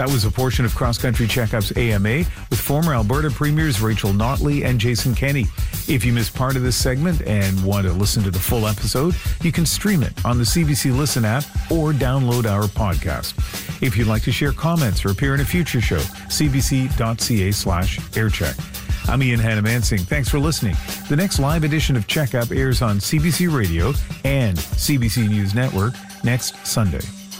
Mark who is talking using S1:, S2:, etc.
S1: That was a portion of Cross Country Checkup's AMA with former Alberta Premiers Rachel Notley and Jason Kenney. If you missed part of this segment and want to listen to the full episode, you can stream it on the CBC Listen app or download our podcast. If you'd like to share comments or appear in a future show, cbc.ca/aircheck. I'm Ian Hannamansing. Thanks for listening. The next live edition of Checkup airs on CBC Radio and CBC News Network next Sunday.